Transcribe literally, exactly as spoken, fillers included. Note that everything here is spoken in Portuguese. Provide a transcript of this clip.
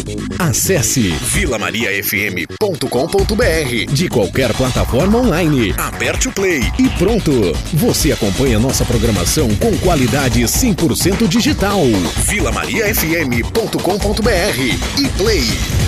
Acesse vila maria f m ponto com ponto b r de qualquer plataforma online. Aperte o play e pronto. Você acompanha nossa programação com qualidade cem por cento digital. vila maria f m ponto com ponto b r e play.